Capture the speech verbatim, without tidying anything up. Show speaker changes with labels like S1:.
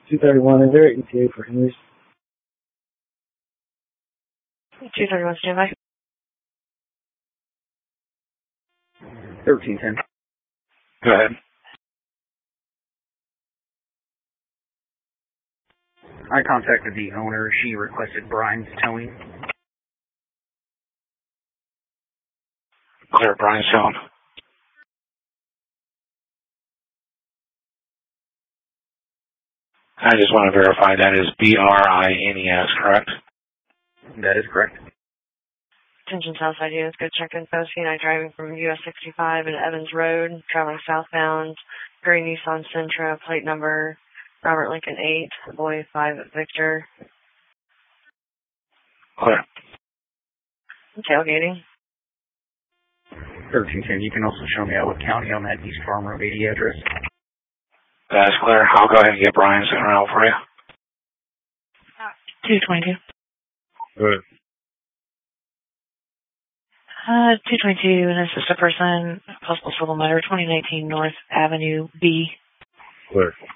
S1: two thirty-one, is there an E T A for Henry's?
S2: two thirty-one, standby.
S3: thirteen ten.
S4: Go ahead.
S3: I contacted the owner. She requested Brian's towing.
S4: Clear, Brian's towing. I just want to verify that is B R I N E S, correct?
S3: That is correct.
S2: Attention Southside units, go check info. C nine driving from U S sixty-five and Evans Road, traveling southbound. Green Nissan Sentra, plate number Robert Lincoln eight, boy five Victor.
S4: Clear.
S2: Tailgating.
S3: thirteen ten. You can also show me Elwood County on that East Farm Road eighty address.
S4: That's clear. I'll go ahead and get Brian sent around for you.
S2: two twenty-two.
S4: Good.
S2: Uh, two twenty-two, and assist a person, possible civil matter, twenty nineteen North Avenue B.
S4: Clear.